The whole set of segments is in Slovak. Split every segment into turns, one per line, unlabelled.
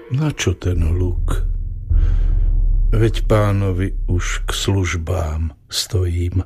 Na čo ten luk? Veď pánovi už k službám stojím.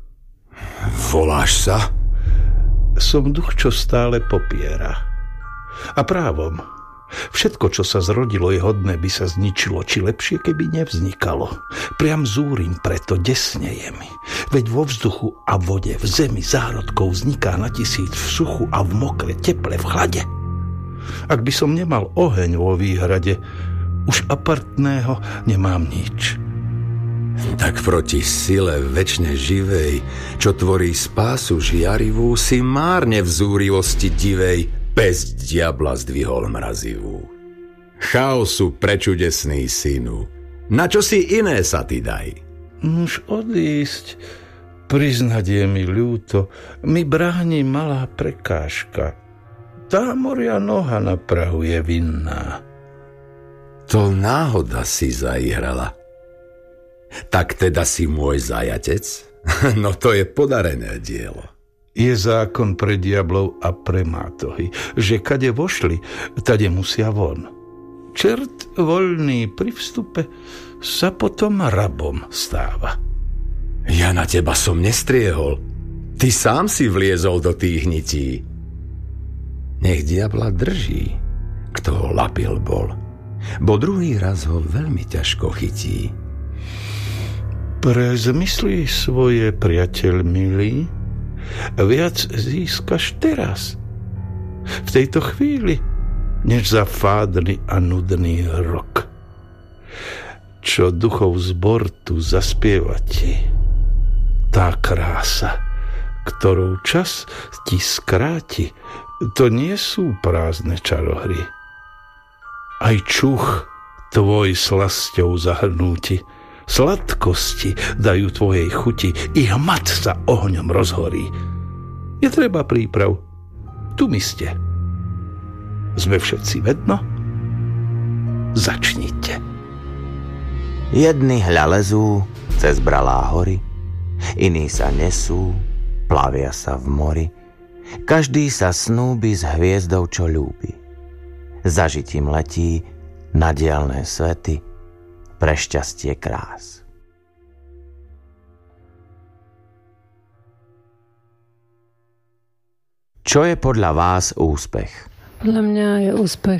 Voláš sa?
Som duch, čo stále popiera. A právom. Všetko, čo sa zrodilo, je hodné, by sa zničilo, či lepšie, keby nevznikalo. Priam zúrim, preto desneje mi. Veď vo vzduchu a vode, v zemi zárodkou vzniká na tisíc, v suchu a v mokre, teple, v chlade. Ak by som nemal oheň vo výhrade, už apartného nemám nič.
Tak proti sile večne živej, čo tvorí spásu žiarivú, si márne v zúrivosti divej pesť diabla zdvihol mrazivú. Chaosu prečudesný synu, na čo si iné sa ty daj?
Už odísť, priznať je mi ľúto, mi bráni malá prekážka. Tá moria noha na prahu je vinná.
To náhoda si zaihrala. Tak teda si môj zajatec? No to je podarené dielo.
Je zákon pre diablov a pre mátohy, že kade vošli, tade musia von. Čert voľný pri vstupe sa potom rabom stáva.
Ja na teba som nestriehol. Ty sám si vliezol do tých nití. Nech diabla drží, kto ho lapil bol, bo druhý raz ho veľmi ťažko chytí.
Prezmyslí svoje, priateľ milý, viac získaš teraz, v tejto chvíli, než za fádny a nudný rok. Čo duchov zbor tu zaspieva ti, tá krása, ktorou čas ti skráti, to nie sú prázdne čarohry. Aj čuch tvoj slasťou zahrnúti, sladkosti dajú tvojej chuti, i hmat sa ohňom rozhorí. Je treba príprav, tu my ste. Sme všetci vedno? Začnite.
Jedni hľa lezú cez bralá hory, iní sa nesú, plavia sa v mori. Každý sa snúbi s hviezdou, čo ľúbi. Zažitím letí na diaľné svety pre šťastie krás. Čo je podľa vás úspech?
Podľa mňa je úspech,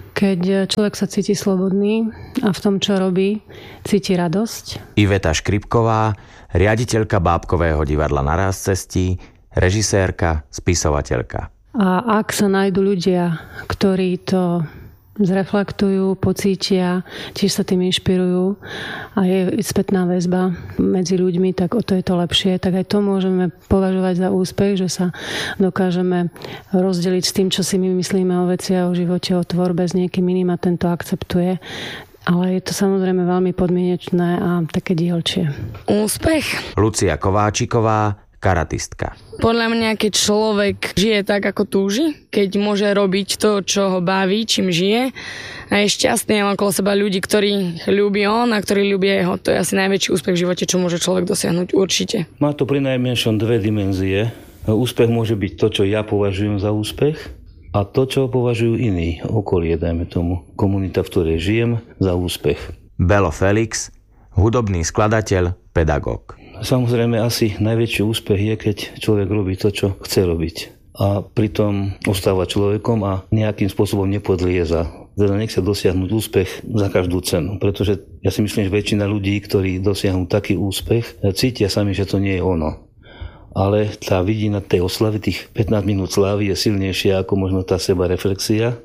keď človek sa cíti slobodný a v tom, čo robí, cíti radosť.
Iveta Škripková, riaditeľka Bábkového divadla Na ráz cestí, režisérka, spisovateľka.
A ak sa nájdu ľudia, ktorí to zreflektujú, pocítia, tiež sa tým inšpirujú a je spätná väzba medzi ľuďmi, tak o to je to lepšie. Tak aj to môžeme považovať za úspech, že sa dokážeme rozdeliť s tým, čo si my myslíme o veci a o živote, o tvorbe s niekým iným a tento akceptuje. Ale je to samozrejme veľmi podmienečné a také dielčie.
Úspech?
Lucia Kováčiková, karatistka.
Podľa mňa, keď človek žije tak, ako túži, keď môže robiť to, čo ho baví, čím žije a je šťastný a má okolo seba ľudí, ktorí ľúbi on a ktorí ľúbia jeho, to je asi najväčší úspech v živote, čo môže človek dosiahnuť určite.
Má to prinajmenšom dve dimenzie. Úspech môže byť to, čo ja považujem za úspech, a to, čo považujú iní, okolie, dajme tomu, komunita, v ktorej žijem, za úspech.
Belo Felix, hudobný skladateľ, pedagóg.
Samozrejme, asi najväčší úspech je, keď človek robí to, čo chce robiť. A pritom ostáva človekom a nejakým spôsobom nepodlieza. Teda nechce dosiahnuť úspech za každú cenu. Pretože ja si myslím, že väčšina ľudí, ktorí dosiahnu taký úspech, cítia sami, že to nie je ono. Ale tá vidina tej oslavy, tých 15 minút slávy je silnejšia ako možno tá sebareflexia.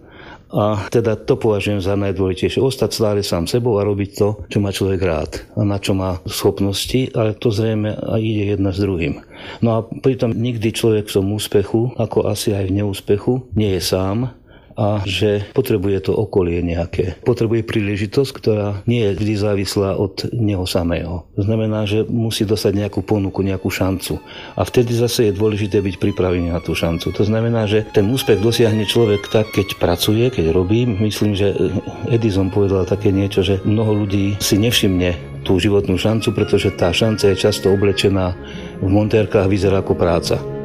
A teda to považujem za najdôležitejšie. Ostať stále sám sebou a robiť to, čo má človek rád a na čo má schopnosti, ale to zrejme aj ide jedna s druhým. No a pritom nikdy človek v tom úspechu, ako asi aj v neúspechu, nie je sám a že potrebuje to okolie nejaké. Potrebuje príležitosť, ktorá nie je vždy závislá od neho samého. To znamená, že musí dostať nejakú ponuku, nejakú šancu. A vtedy zase je dôležité byť pripravený na tú šancu. To znamená, že ten úspech dosiahne človek tak, keď pracuje, keď robí. Myslím, že Edison povedal také niečo, že mnoho ľudí si nevšimne tú životnú šancu, pretože tá šanca je často oblečená v montérkach, vyzerá ako práca.